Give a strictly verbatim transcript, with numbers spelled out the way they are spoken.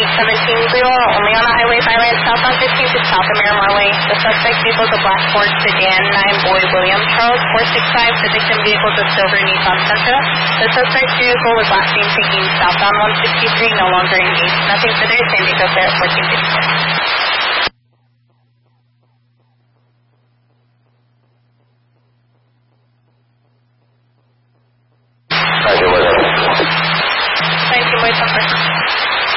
eight seventeen Blue, only on the highway by land south on fifteen to south of Miramar Way. The suspect vehicle is a black Ford sedan, nine Boy William Charles four six five. The victim vehicle is a silver Nissan Sentra. The suspect's vehicle was last seen taking southbound one sixty-three, no longer engaged. Nothing further, same details there at fourteen fifty-six. Thank you, boys.